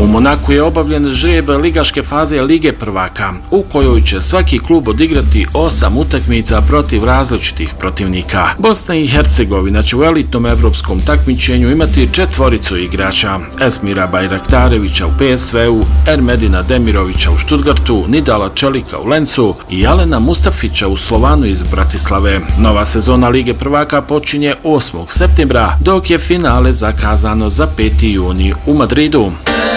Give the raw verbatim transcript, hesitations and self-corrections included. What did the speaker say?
U Monaku je obavljen žreb ligaške faze Lige prvaka, u kojoj će svaki klub odigrati osam utakmica protiv različitih protivnika. Bosna i Hercegovina će u elitnom evropskom takmičenju imati četvoricu igrača: Esmira Bajraktarevića u P S V-u, Ermedina Demirovića u Stuttgartu, Nidala Čelika u Lencu i Alena Mustafića u Slovanu iz Bratislave. Nova sezona Lige prvaka počinje osmog septembra, dok je finale zakazano za peti juni u Madridu.